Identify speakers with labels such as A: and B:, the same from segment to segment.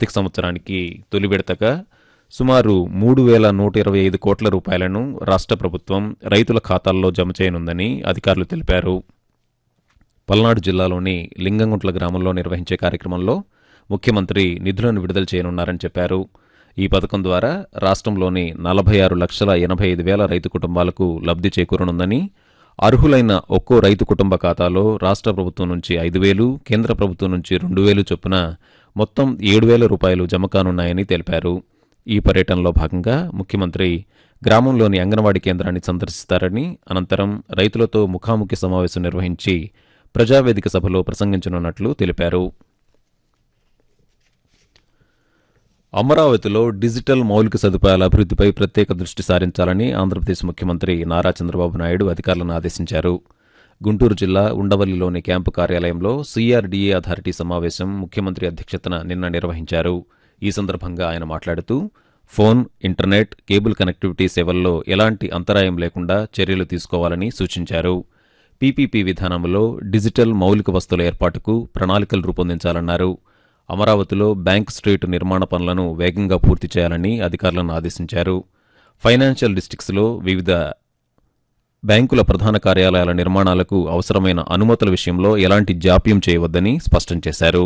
A: ఆర్థిక సంవత్సరానికి తొలి విడతగా సుమారు 3,125 కోట్ల రూపాయలను రాష్ట్ర ప్రభుత్వం రైతుల ఖాతాల్లో జమ చేయనుందని అధికారులు తెలిపారు. పల్నాడు జిల్లాలోని లింగంగుంట్ల గ్రామంలో నిర్వహించే కార్యక్రమంలో ముఖ్యమంత్రి నిధులను విడుదల చేయనున్నారని చెప్పారు. ఈ పథకం ద్వారా రాష్ట్రంలోని 46,85,000 రైతు కుటుంబాలకు లబ్ధి చేకూరనుందని, అర్హులైన ఒక్కో రైతు కుటుంబ ఖాతాలో రాష్ట్ర ప్రభుత్వం నుంచి 5,000, కేంద్ర ప్రభుత్వం నుంచి 2,000 చొప్పున మొత్తం 7,000 రూపాయలు జమ కానున్నాయని తెలిపారు. ఈ పర్యటనలో భాగంగా ముఖ్యమంత్రి గ్రామంలోని అంగన్వాడీ కేంద్రాన్ని సందర్శిస్తారని, అనంతరం రైతులతో ముఖాముఖి సమావేశం నిర్వహించి ప్రజావేదిక సభలో ప్రసంగించనున్నట్లు తెలిపారు. అమరావతిలో డిజిటల్ మౌలిక సదుపాయాల అభివృద్ధిపై ప్రత్యేక దృష్టి సారించాలని ఆంధ్రప్రదేశ్ ముఖ్యమంత్రి నారా చంద్రబాబు నాయుడు అధికారులను ఆదేశించారు. గుంటూరు జిల్లా ఉండవల్లిలోని క్యాంపు కార్యాలయంలో CRDA అథారిటీ సమావేశం ముఖ్యమంత్రి అధ్యక్షతన నిన్న నిర్వహించారు. ఈ సందర్భంగా ఆయన మాట్లాడుతూ ఫోన్, ఇంటర్నెట్, కేబుల్ కనెక్టివిటీ సేవల్లో ఎలాంటి అంతరాయం లేకుండా చర్యలు తీసుకోవాలని సూచించారు. PPP విధానంలో డిజిటల్ మౌలిక వస్తువుల ఏర్పాటుకు ప్రణాళికలు రూపొందించాలన్నారు. అమరావతిలో బ్యాంక్ స్ట్రీట్ నిర్మాణ పనులను వేగంగా పూర్తి చేయాలని అధికారులను ఆదేశించారు. ఫైనాన్షియల్ డిస్ట్రిక్ట్స్లో వివిధ బ్యాంకుల ప్రధాన కార్యాలయాల నిర్మాణాలకు అవసరమైన అనుమతుల విషయంలో ఎలాంటి జాప్యం చేయవద్దని స్పష్టం చేశారు.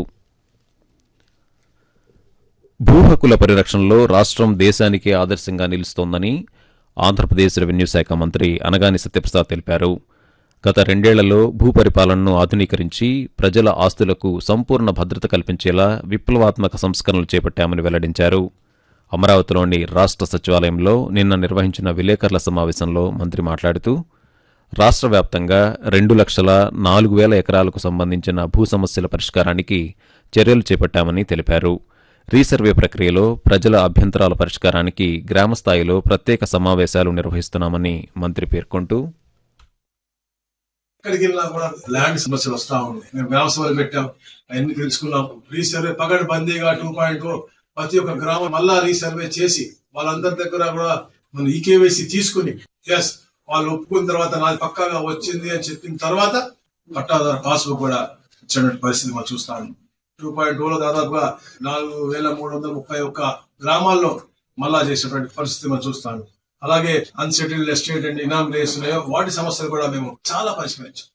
A: భూ హక్కుల పరిరక్షణలో రాష్ట్రం దేశానికే ఆదర్శంగా నిలుస్తోందని ఆంధ్రప్రదేశ్ రెవెన్యూ శాఖ మంత్రి అనగాని సత్యప్రసాద్ తెలిపారు. గత 2 ఏళ్లలో భూపరిపాలనను ఆధునీకరించి ప్రజల ఆస్తులకు సంపూర్ణ భద్రత కల్పించేలా విప్లవాత్మక సంస్కరణలు చేపట్టామని వెల్లడించారు. అమరావతిలోని రాష్ట్ర సచివాలయంలో నిన్న నిర్వహించిన విలేకరుల సమావేశంలో మంత్రి మాట్లాడుతూ రాష్ట్ర వ్యాప్తంగా 2,04,000 ఎకరాలకు సంబంధించిన భూ సమస్యల పరిష్కారానికి చర్యలు చేపట్టామని తెలిపారు. రీసర్వే ప్రక్రియలో ప్రజల అభ్యంతరాల పరిష్కారానికి గ్రామస్థాయిలో ప్రత్యేక సమావేశాలు నిర్వహిస్తున్నామని మంత్రి పేర్కొంటూ
B: ఎక్కడికి వెళ్ళినా కూడా ల్యాండ్ సమస్యలు వస్తా ఉన్నాయి. మేము గ్రామ సభలు పెట్టాం, అవన్నీ తెలుసుకున్నాం. రీసర్వే పగడ్ బందీగా 2.0 ప్రతి ఒక్క గ్రామం మళ్ళా రీసర్వే చేసి వాళ్ళందరి దగ్గర కూడా మనం ఈకేవైసీ తీసుకుని ఎస్ వాళ్ళు ఒప్పుకున్న తర్వాత నాది పక్కాగా వచ్చింది అని చెప్పిన తర్వాత పట్టాదారు పాస్బుక్ కూడా ఇచ్చినటువంటి పరిస్థితి మనం చూస్తాము. 2.0లో దాదాపుగా 4,331 గ్రామాల్లో మళ్ళా చేసినటువంటి పరిస్థితి మనం చూస్తాము. అలాగే అన్సెటిల్డ్ ఎస్టేట్ అండ్ ఇనామ్ రేస్ ఉన్నాయో వాటి సమస్యలు కూడా మేము చాలా పరిష్కరించాం.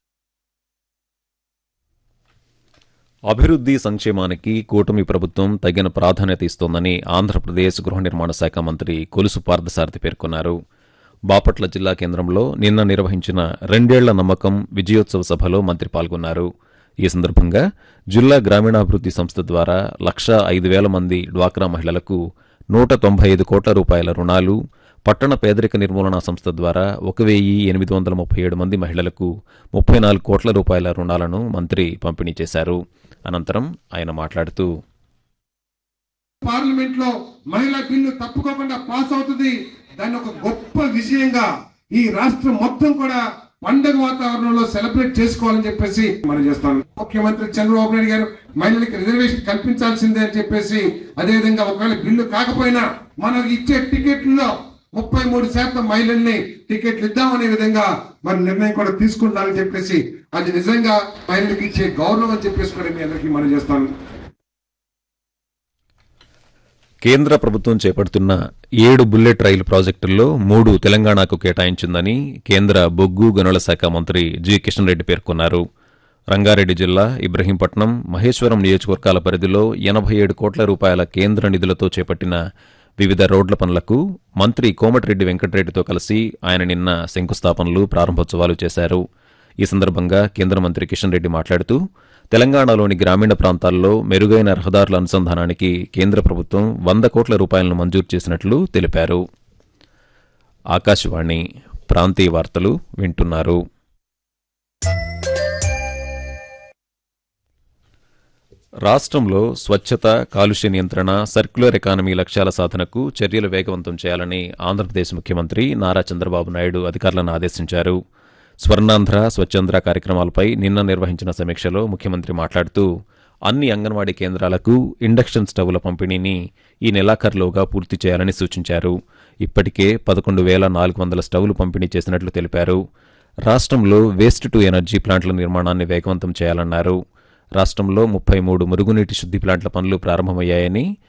A: అభివృద్ధి సంక్షేమానికి కూటమి ప్రభుత్వం తగిన ప్రాధాన్యత ఇస్తోందని ఆంధ్రప్రదేశ్ గృహ నిర్మాణ శాఖ మంత్రి కొలుసు పార్థసారథి పేర్కొన్నారు. బాపట్ల జిల్లా కేంద్రంలో నిన్న నిర్వహించిన 2 ఏళ్ల నమ్మకం విజయోత్సవ సభలో మంత్రి పాల్గొన్నారు. ఈ సందర్భంగా జిల్లా గ్రామీణాభివృద్ధి సంస్థ ద్వారా 1,05,000 మంది డ్వాక్రా మహిళలకు 195 కోట్ల రూపాయల రుణాలు, పట్టణ పేదరిక నిర్మూలన సంస్థ ద్వారా 1,837 మంది మహిళలకు 34 కోట్ల రూపాయల రుణాలను మంత్రి పంపిణీ చేశారు. అనంతరం ఆయన మాట్లాడుతూ
C: పార్లమెంట్ లో మహిళా బిల్లు తప్పుకోకుండా పాస్ అవుతుంది. దాన్ని ఒక గొప్ప విజయంగా ఈ రాష్ట్రం మొత్తం కూడా పండుగ వాతావరణంలో సెలబ్రేట్ చేసుకోవాలని చెప్పేసి మనం చేస్తాం. ముఖ్యమంత్రి చంద్రబాబు నాయుడు గారు మహిళలకు రిజర్వేషన్ కల్పించాల్సిందే అని చెప్పేసి, అదేవిధంగా ఒకవేళ బిల్లు కాకపోయినా మనం ఇచ్చే టికెట్లలో 33% మహిళల్ని టికెట్లు ఇద్దామనే విధంగా మరి నిర్ణయం కూడా తీసుకుంటామని చెప్పేసి, అది నిజంగా మహిళలకు ఇచ్చే గౌరవం అని చెప్పేసి కూడా మీ అందరికీ మనం చేస్తాను.
A: కేంద్ర ప్రభుత్వం చేపడుతున్న 7 బుల్లెట్ రైలు ప్రాజెక్టుల్లో 3 తెలంగాణకు కేటాయించిందని కేంద్ర బొగ్గు గనుల శాఖ మంత్రి జి కిషన్ రెడ్డి పేర్కొన్నారు. రంగారెడ్డి జిల్లా ఇబ్రహీంపట్నం, మహేశ్వరం నియోజకవర్గాల పరిధిలో 87 కోట్ల రూపాయల కేంద్ర నిధులతో చేపట్టిన వివిధ రోడ్ల పనులకు మంత్రి కోమటిరెడ్డి వెంకటరెడ్డితో కలిసి ఆయన నిన్న శంకుస్థాపనలు, ప్రారంభోత్సవాలు చేశారు. ఈ సందర్భంగా కేంద్ర మంత్రి కిషన్ రెడ్డి మాట్లాడుతూ తెలంగాణలోని గ్రామీణ ప్రాంతాల్లో మెరుగైన రహదారుల అనుసంధానానికి కేంద్ర ప్రభుత్వం 100 కోట్ల రూపాయలను మంజూరు చేసినట్లు తెలిపారు. ఆకాశవాణి ప్రాంతీయ వార్తలు వింటున్నారు. రాష్ట్రంలో స్వచ్ఛత, కాలుష్య నియంత్రణ, సర్క్యులర్ ఎకానమీ లక్ష్యాల సాధనకు చర్యలు వేగవంతం చేయాలని ఆంధ్రప్రదేశ్ ముఖ్యమంత్రి నారా చంద్రబాబు నాయుడు అధికారులను ఆదేశించారు. స్వర్ణాంధ్ర, స్వచ్ఛాంధ్ర కార్యక్రమాలపై నిన్న నిర్వహించిన సమీక్షలో ముఖ్యమంత్రి మాట్లాడుతూ అన్ని అంగన్వాడీ కేంద్రాలకు ఇండక్షన్ స్టవ్ల పంపిణీని ఈ నెలాఖరులోగా పూర్తి చేయాలని సూచించారు. ఇప్పటికే 11,400 స్టవ్లు పంపిణీ చేసినట్లు తెలిపారు. రాష్ట్రంలో వేస్ట్ టు ఎనర్జీ ప్లాంట్ల నిర్మాణాన్ని వేగవంతం చేయాలన్నారు. రాష్ట్రంలో 33 మురుగునీటి శుద్ధి ప్లాంట్ల పనులు ప్రారంభమయ్యాయని,